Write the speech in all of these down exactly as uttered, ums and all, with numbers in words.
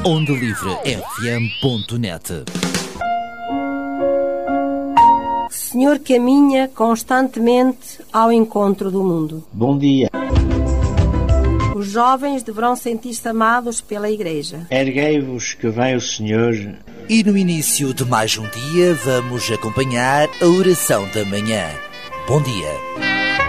onda livre f m ponto net. Senhor caminha constantemente ao encontro do mundo. Bom dia. Os jovens deverão sentir-se amados pela Igreja. Erguei-vos que vem o Senhor. E no início de mais um dia vamos acompanhar a oração da manhã. Bom dia.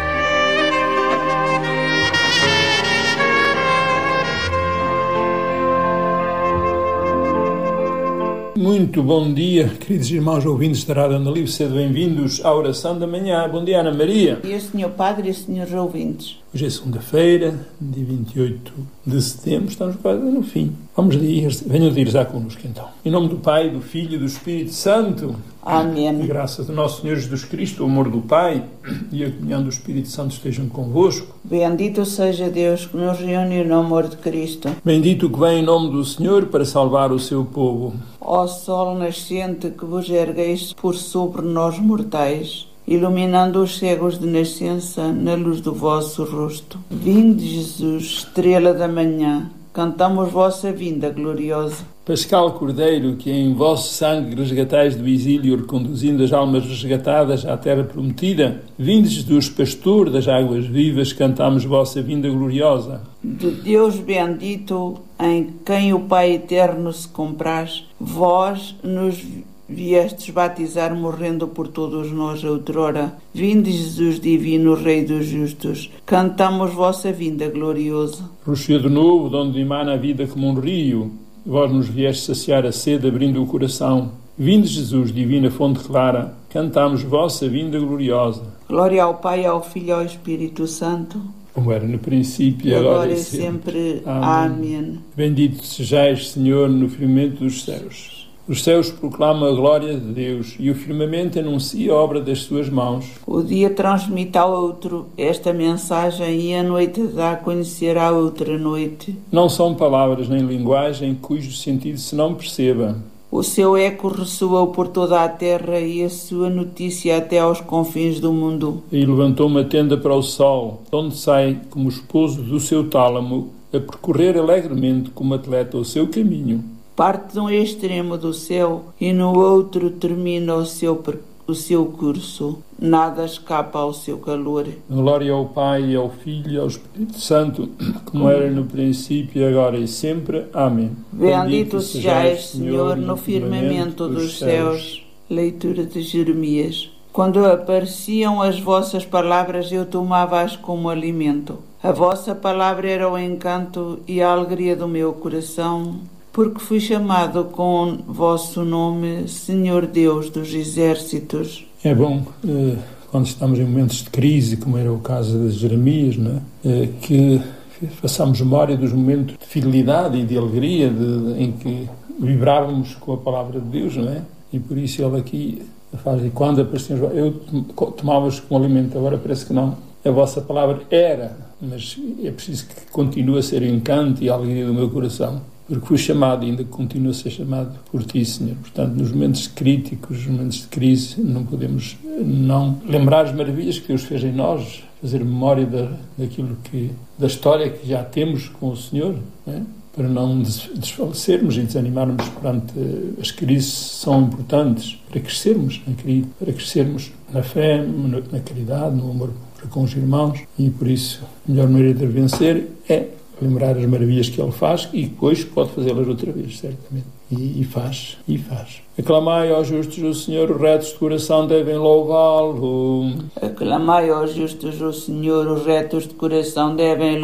Muito bom dia, queridos irmãos ouvintes da Rádio Onda Livre, sejam bem-vindos à oração da manhã. Bom dia, Ana Maria. E o senhor Padre e os senhores ouvintes. Hoje é segunda-feira, dia vinte e oito de setembro, estamos quase no fim. Vamos ler, venham de ir já connosco então. Em nome do Pai, do Filho e do Espírito Santo. Amém. A graça do nosso Senhor Jesus Cristo, o amor do Pai e a comunhão do Espírito Santo estejam convosco. Bendito seja Deus que nos reúne no amor de Cristo. Bendito que vem em nome do Senhor para salvar o seu povo. Ó sol nascente que vos ergueis por sobre nós mortais, iluminando os cegos de nascença na luz do vosso rosto. Vinde, Jesus, estrela da manhã, cantamos vossa vinda gloriosa. Pascal Cordeiro, que em vosso sangue resgatais do exílio, reconduzindo as almas resgatadas à terra prometida, vinde, Jesus, pastor das águas vivas, cantamos vossa vinda gloriosa. De Deus bendito, em quem o Pai eterno se compraz, vós nos viestes batizar, morrendo por todos nós outrora. Vinde, Jesus divino, Rei dos justos, cantamos vossa vinda gloriosa. Rochedo novo, de onde emana a vida como um rio, vós nos viestes saciar a sede, abrindo o coração. Vinde, Jesus, divina fonte clara, cantamos vossa vinda gloriosa. Glória ao Pai, ao Filho e ao Espírito Santo, como era no princípio e agora, agora e sempre. sempre. Amém. Amém. Bendito sejais, Senhor, no firmamento dos céus. Os céus proclamam a glória de Deus e o firmamento anuncia a obra das suas mãos. O dia transmite ao outro esta mensagem e a noite dá a conhecer à outra noite. Não são palavras nem linguagem cujo sentido se não perceba. O seu eco ressoou por toda a terra e a sua notícia até aos confins do mundo. E levantou uma tenda para o sol, onde sai como esposo do seu tálamo, a percorrer alegremente como atleta o seu caminho. Parte de um extremo do céu e no outro termina o seu, o seu curso. Nada escapa ao seu calor. Glória ao Pai, ao Filho e ao Espírito Santo, como era no princípio, agora e sempre. Amém. Bendito sejais, Senhor, no firmamento dos céus. Leitura de Jeremias. Quando apareciam as vossas palavras, eu tomava-as como alimento. A vossa palavra era o encanto e a alegria do meu coração, porque fui chamado com vosso nome, Senhor Deus dos exércitos. É bom, eh, quando estamos em momentos de crise, como era o caso de Jeremias, não é? eh, que façamos memória dos momentos de fidelidade e de alegria de, de, em que vibrávamos com a palavra de Deus, não é? E por isso ele aqui faz, e quando apareciam, eu tomava-os como alimento, agora parece que não. A vossa palavra era, mas é preciso que continue a ser o encanto e a alegria do meu coração, porque fui chamado e ainda continuo a ser chamado por ti, Senhor. Portanto, nos momentos críticos, nos momentos de crise, não podemos não lembrar as maravilhas que Deus fez em nós, fazer memória da, daquilo que, da história que já temos com o Senhor, não é? Para não desfalecermos e desanimarmos perante as crises, são importantes para crescermos, para crescermos na fé, na caridade, no amor para com os irmãos, e por isso a melhor maneira de vencer é lembrar as maravilhas que ele faz e depois pode fazê-las outra vez, certamente. E, e faz, e faz. Aclamai aos justos o Senhor, os retos de coração devem louvá-lo. Aclamai aos justos o Senhor, os retos de coração devem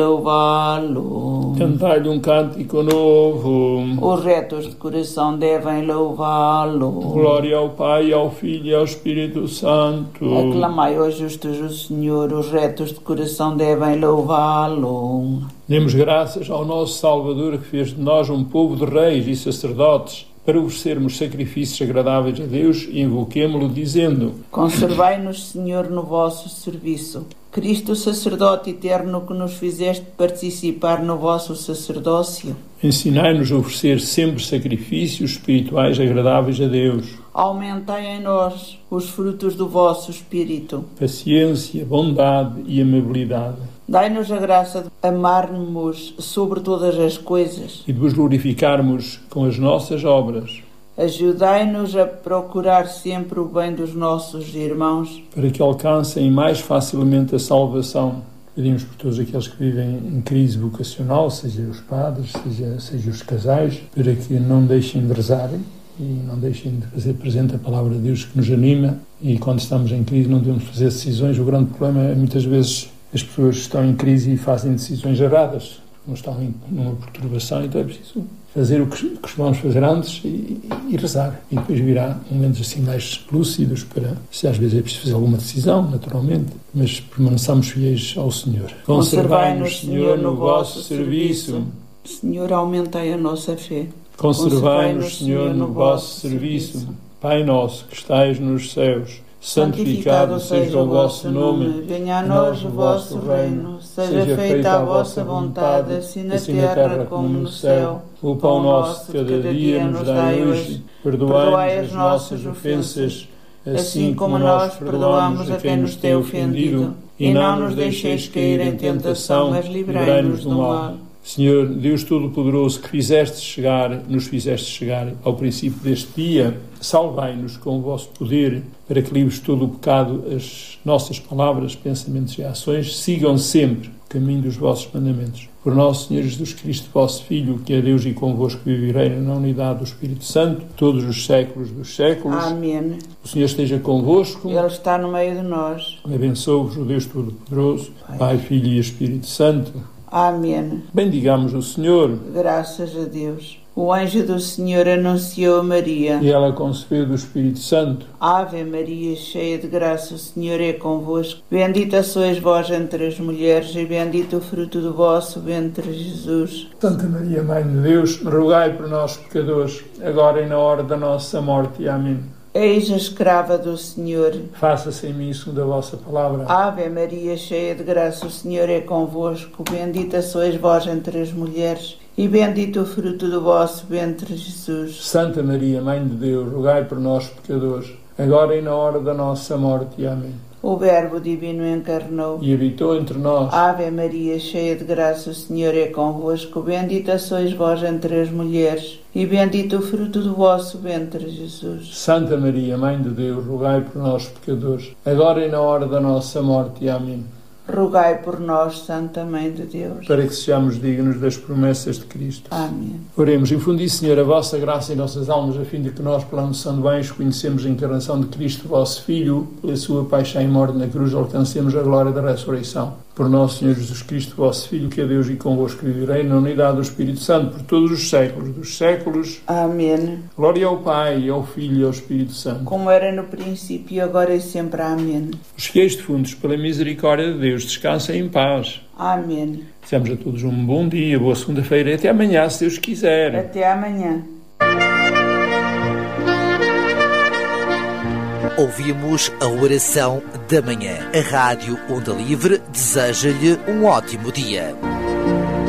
louvá-lo. Cantai-lhe um cântico novo. Os retos de coração devem louvá-lo. Glória ao Pai, ao Filho e ao Espírito Santo. Aclamai aos justos o Senhor, os retos de coração devem louvá-lo. Demos graças ao nosso Salvador, que fez de nós um povo de reis e sacerdotes, para oferecermos sacrifícios agradáveis a Deus, e invoquemo-lo dizendo: Conservai-nos, Senhor, no vosso serviço. Cristo, sacerdote eterno, que nos fizeste participar no vosso sacerdócio. Ensinai-nos a oferecer sempre sacrifícios espirituais agradáveis a Deus. Aumentai em nós os frutos do vosso Espírito. Paciência, bondade e amabilidade. Dai-nos a graça de amar-nos sobre todas as coisas e de vos glorificarmos com as nossas obras. Ajudai-nos a procurar sempre o bem dos nossos irmãos, para que alcancem mais facilmente a salvação. Pedimos por todos aqueles que vivem em crise vocacional, seja os padres, seja, seja os casais, para que não deixem de rezarem e não deixem de fazer presente a palavra de Deus que nos anima. E quando estamos em crise não devemos fazer decisões. O grande problema é muitas vezes as pessoas estão em crise e fazem decisões erradas, não estão em numa perturbação, então é preciso fazer o que costumamos fazer antes e, e rezar. E depois virá momentos assim mais lúcidos para, se às vezes é preciso fazer alguma decisão, naturalmente, mas permaneçamos fiéis ao Senhor. Conservai-nos, Senhor, no vosso serviço. Senhor, aumentai a nossa fé. Conservai-nos, Senhor, no vosso serviço. Pai nosso que estais nos céus, santificado seja o vosso nome, venha a nós o vosso reino, seja feita a vossa vontade, assim na terra como no céu. O pão nosso de cada dia nos dai hoje, perdoai as nossas ofensas, assim como nós perdoamos a quem nos tem ofendido, e não nos deixeis cair em tentação, mas livrai-nos do mal. Senhor, Deus Todo-Poderoso, que fizeste chegar, nos fizeste chegar ao princípio deste dia, salvai-nos com o vosso poder, para que livres todo o pecado, as nossas palavras, pensamentos e ações sigam sempre o caminho dos vossos mandamentos. Por nosso Senhor Jesus Cristo, vosso Filho, que é Deus e convosco vive e reina na unidade do Espírito Santo, todos os séculos dos séculos. Amém. O Senhor esteja convosco. Ele está no meio de nós. Abençoe-vos o Deus Todo-Poderoso, Pai, Pai, Filho e Espírito Santo. Amém. Bendigamos o Senhor. Graças a Deus. O anjo do Senhor anunciou a Maria. E ela concebeu do Espírito Santo. Ave Maria, cheia de graça, o Senhor é convosco. Bendita sois vós entre as mulheres, e bendito o fruto do vosso ventre, Jesus. Santa Maria, Mãe de Deus, rogai por nós, pecadores, agora e na hora da nossa morte. Amém. Eis a escrava do Senhor. Faça-se em mim segundo a vossa palavra. Ave Maria, cheia de graça, o Senhor é convosco. Bendita sois vós entre as mulheres, e bendito o fruto do vosso ventre, Jesus. Santa Maria, Mãe de Deus, rogai por nós, pecadores, agora e na hora da nossa morte. Amém. O Verbo Divino encarnou e habitou entre nós. Ave Maria, cheia de graça, o Senhor é convosco. Bendita sois vós entre as mulheres, e bendito o fruto do vosso ventre, Jesus. Santa Maria, Mãe de Deus, rogai por nós, pecadores, agora e na hora da nossa morte. Amém. Rogai por nós, Santa Mãe de Deus, para que sejamos dignos das promessas de Cristo. Amém. Oremos. Infundi, Senhor, a vossa graça em nossas almas, a fim de que nós, pela noção de bens, conhecemos a encarnação de Cristo, vosso Filho, pela sua paixão e morte na cruz, alcancemos a glória da ressurreição. Por nosso Senhor Jesus Cristo, vosso Filho, que é Deus e convosco viverei na unidade do Espírito Santo, por todos os séculos dos séculos. Amém. Glória ao Pai, ao Filho e ao Espírito Santo. Como era no princípio, agora e sempre. Amém. Os fiéis defuntos, pela misericórdia de Deus, descansem em paz. Amém. Desejamos a todos um bom dia, boa segunda-feira e até amanhã, se Deus quiser. Até amanhã. Ouvimos a oração da manhã. A Rádio Onda Livre deseja-lhe um ótimo dia.